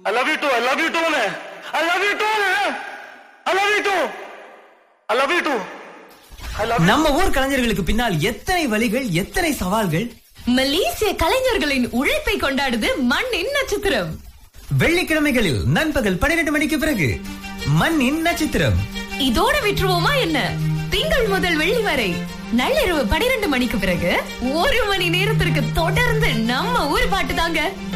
I love you too. I love you too. I love you too. I love you too. I love you too. நம்ம ஊர் கலைஞர்களுக்கு பின்னால் எத்தனை வழிகள், எத்தனை சவால்கள். மலேசிய கலைஞர்களின் உழைப்பை கொண்டாடுது மண்ணின் நட்சத்திரம். வெள்ளிக்கிழமைகளில் நண்பகல் 12 மணிக்கு பிறகு மண்ணின் நட்சத்திரம். இதோட விட்டுருவோமா என்ன? திங்கள் முதல் வெள்ளி வரை நள்ளிரவு 12 மணிக்கு பிறகு 1 மணி நேரத்திற்கு தொடர்ந்து நம்ம ஊர் பாட்டு தாங்க.